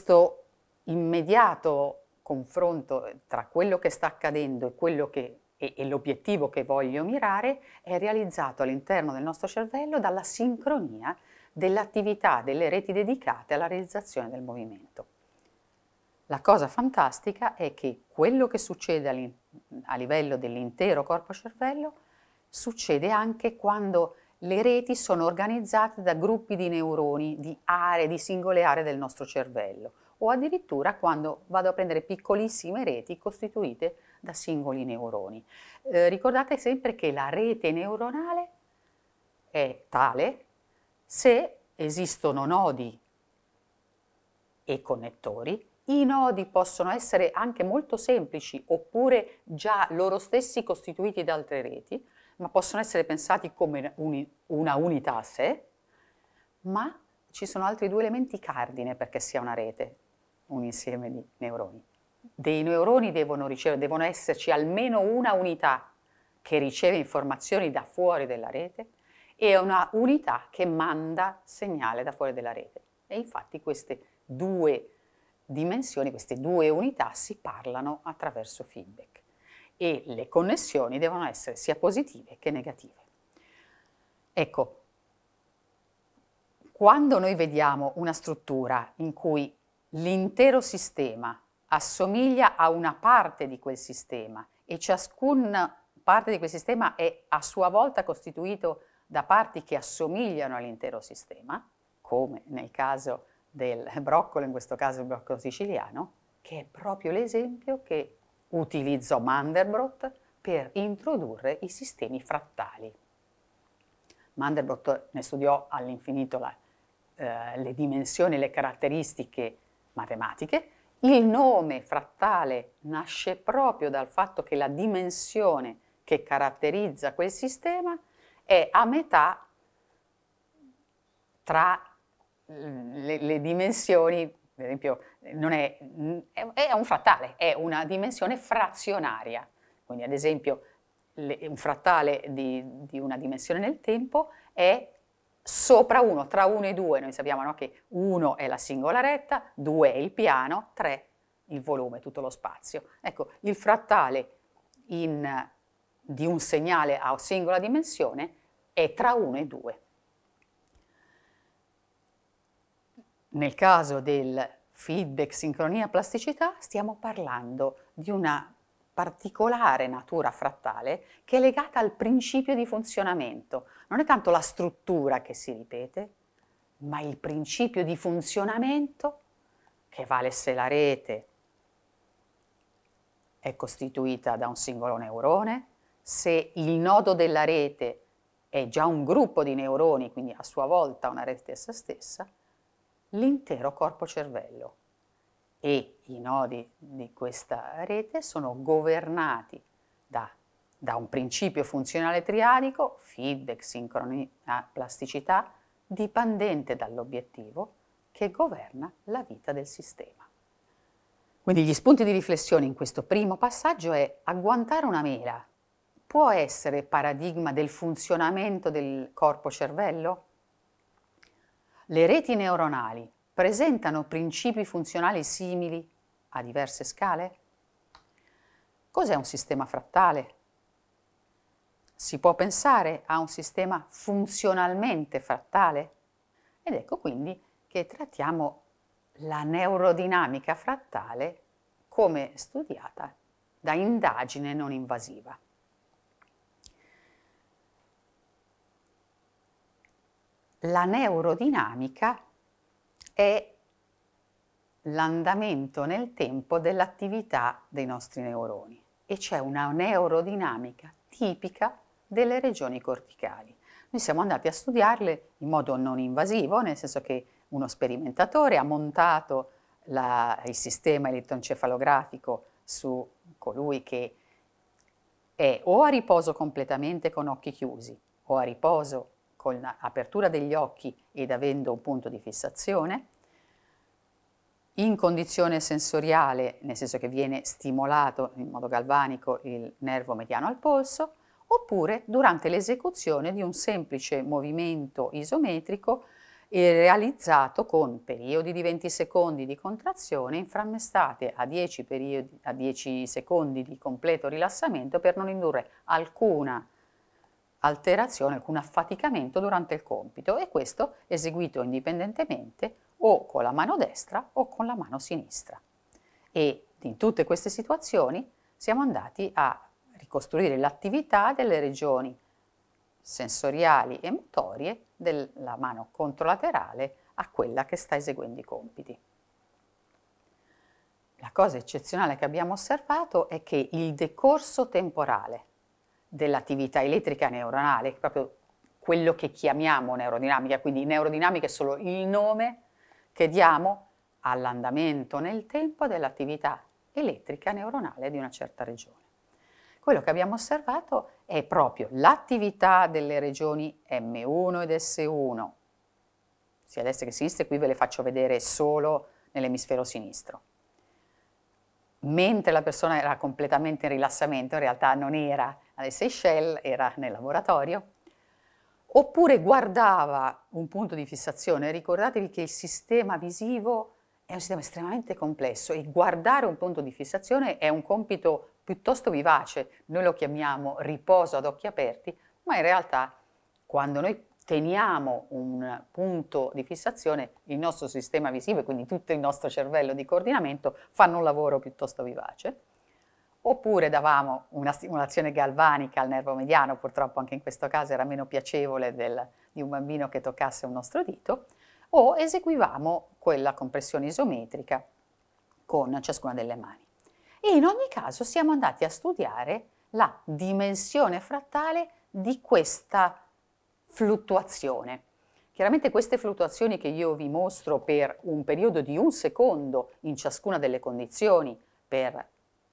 questo immediato confronto tra quello che sta accadendo e quello che e l'obiettivo che voglio mirare è realizzato all'interno del nostro cervello dalla sincronia dell'attività delle reti dedicate alla realizzazione del movimento. La cosa fantastica è che quello che succede a livello dell'intero corpo-cervello succede anche quando le reti sono organizzate da gruppi di neuroni, di aree, di singole aree del nostro cervello, o addirittura quando vado a prendere piccolissime reti costituite da singoli neuroni. Ricordate sempre che la rete neuronale è tale se esistono nodi e connettori. I nodi possono essere anche molto semplici oppure già loro stessi costituiti da altre reti, ma possono essere pensati come una unità a sé, ma ci sono altri due elementi cardine perché sia una rete, un insieme di neuroni. Dei neuroni devono esserci almeno una unità che riceve informazioni da fuori della rete e una unità che manda segnale da fuori della rete. E infatti queste due dimensioni, queste due unità si parlano attraverso feedback e le connessioni devono essere sia positive che negative. Ecco, quando noi vediamo una struttura in cui l'intero sistema assomiglia a una parte di quel sistema e ciascuna parte di quel sistema è a sua volta costituito da parti che assomigliano all'intero sistema, come nel caso del broccolo, in questo caso il broccolo siciliano, che è proprio l'esempio che utilizzò Mandelbrot per introdurre i sistemi frattali. Mandelbrot ne studiò all'infinito le dimensioni e le caratteristiche matematiche. Il nome frattale nasce proprio dal fatto che la dimensione che caratterizza quel sistema è a metà tra le dimensioni, per esempio, non è un frattale, è una dimensione frazionaria. Quindi ad esempio un frattale di una dimensione nel tempo è sopra 1, tra 1 e 2, noi sappiamo, no, che 1 è la singola retta, 2 è il piano, 3 il volume, tutto lo spazio. Ecco, il frattale di un segnale a singola dimensione è tra 1 e 2. Nel caso del feedback, sincronia, plasticità, stiamo parlando di una particolare natura frattale che è legata al principio di funzionamento. Non è tanto la struttura che si ripete, ma il principio di funzionamento che vale se la rete è costituita da un singolo neurone, se il nodo della rete è già un gruppo di neuroni, quindi a sua volta una rete essa stessa, l'intero corpo cervello e i nodi di questa rete sono governati da un principio funzionale triadico, feedback, sincronia, plasticità, dipendente dall'obiettivo che governa la vita del sistema. Quindi gli spunti di riflessione in questo primo passaggio è: agguantare una mela può essere paradigma del funzionamento del corpo cervello? Le reti neuronali presentano principi funzionali simili a diverse scale? Cos'è un sistema frattale? Si può pensare a un sistema funzionalmente frattale? Ed ecco quindi che trattiamo la neurodinamica frattale come studiata da indagine non invasiva. La neurodinamica è l'andamento nel tempo dell'attività dei nostri neuroni e c'è una neurodinamica tipica delle regioni corticali. Noi siamo andati a studiarle in modo non invasivo, nel senso che uno sperimentatore ha montato il sistema elettroencefalografico su colui che è o a riposo completamente con occhi chiusi o a riposo con apertura degli occhi ed avendo un punto di fissazione, in condizione sensoriale, nel senso che viene stimolato in modo galvanico il nervo mediano al polso, oppure durante l'esecuzione di un semplice movimento isometrico e realizzato con periodi di 20 secondi di contrazione inframmestate a 10 secondi di completo rilassamento per non indurre alcuna alterazione, alcun affaticamento durante il compito, e questo eseguito indipendentemente o con la mano destra o con la mano sinistra. E in tutte queste situazioni siamo andati a ricostruire l'attività delle regioni sensoriali e motorie della mano controlaterale a quella che sta eseguendo i compiti. La cosa eccezionale che abbiamo osservato è che il decorso temporale dell'attività elettrica neuronale, proprio quello che chiamiamo neurodinamica, quindi neurodinamica è solo il nome che diamo all'andamento nel tempo dell'attività elettrica neuronale di una certa regione. Quello che abbiamo osservato è proprio l'attività delle regioni M1 ed S1, sia a destra che a sinistra, qui ve le faccio vedere solo nell'emisfero sinistro. Mentre la persona era completamente in rilassamento, in realtà non era alle Seychelles, era nel laboratorio, oppure guardava un punto di fissazione. Ricordatevi che il sistema visivo è un sistema estremamente complesso e guardare un punto di fissazione è un compito piuttosto vivace. Noi lo chiamiamo riposo ad occhi aperti, ma in realtà quando noi teniamo un punto di fissazione, il nostro sistema visivo e quindi tutto il nostro cervello di coordinamento fanno un lavoro piuttosto vivace. Oppure davamo una stimolazione galvanica al nervo mediano, purtroppo anche in questo caso era meno piacevole di un bambino che toccasse un nostro dito, o eseguivamo quella compressione isometrica con ciascuna delle mani. E in ogni caso siamo andati a studiare la dimensione frattale di questa fluttuazione. Chiaramente queste fluttuazioni che io vi mostro per un periodo di 1 secondo in ciascuna delle condizioni per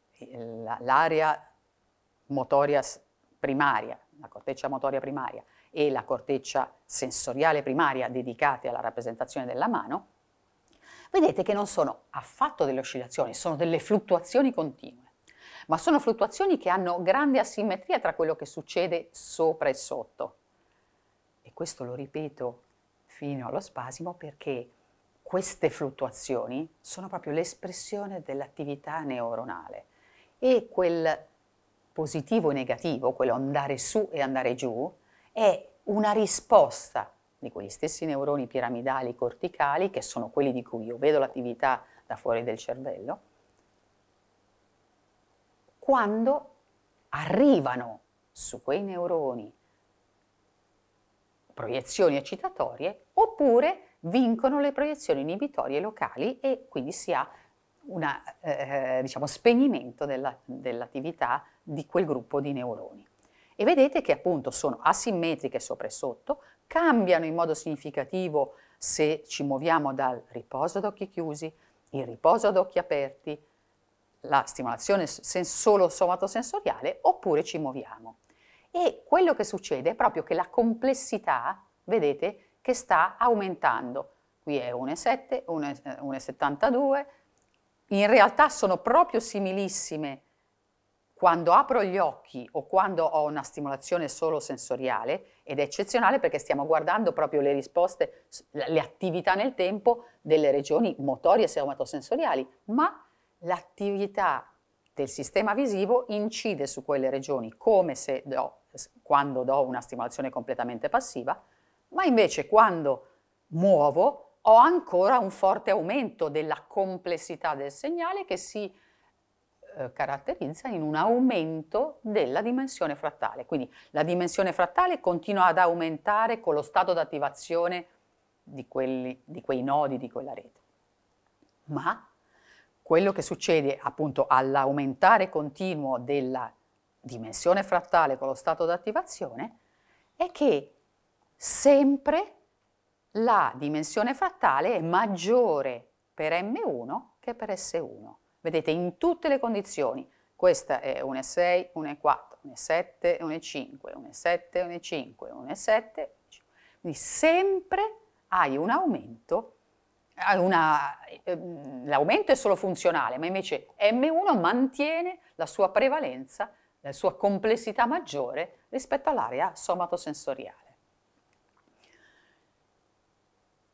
l'area motoria primaria, la corteccia motoria primaria e la corteccia sensoriale primaria dedicate alla rappresentazione della mano, vedete che non sono affatto delle oscillazioni, sono delle fluttuazioni continue, ma sono fluttuazioni che hanno grande asimmetria tra quello che succede sopra e sotto. E questo lo ripeto fino allo spasimo perché queste fluttuazioni sono proprio l'espressione dell'attività neuronale e quel positivo e negativo, quello andare su e andare giù, è una risposta di quegli stessi neuroni piramidali corticali, che sono quelli di cui io vedo l'attività da fuori del cervello, quando arrivano su quei neuroni proiezioni eccitatorie, oppure vincono le proiezioni inibitorie locali e quindi si ha un spegnimento dell'attività di quel gruppo di neuroni. E vedete che appunto sono asimmetriche sopra e sotto, cambiano in modo significativo se ci muoviamo dal riposo ad occhi chiusi, il riposo ad occhi aperti, la stimolazione solo somatosensoriale, oppure ci muoviamo. E quello che succede è proprio che la complessità, vedete, che sta aumentando. Qui è 1,7, 1,72, in realtà sono proprio similissime quando apro gli occhi o quando ho una stimolazione solo sensoriale, ed è eccezionale perché stiamo guardando proprio le risposte, le attività nel tempo delle regioni motorie e somatosensoriali, ma l'attività del sistema visivo incide su quelle regioni come se quando do una stimolazione completamente passiva, ma invece quando muovo ho ancora un forte aumento della complessità del segnale che si caratterizza in un aumento della dimensione frattale. Quindi la dimensione frattale continua ad aumentare con lo stato d'attivazione di quei nodi di quella rete. Ma quello che succede appunto all'aumentare continuo della dimensione frattale con lo stato d'attivazione è che sempre la dimensione frattale è maggiore per M1 che per S1. Vedete, in tutte le condizioni, questa è 1,6, 1,4, 1,7, 1,5, 1,7, 1,5, 1,7, quindi sempre hai un aumento, l'aumento è solo funzionale, ma invece M1 mantiene la sua prevalenza, la sua complessità maggiore rispetto all'area somatosensoriale.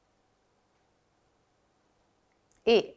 e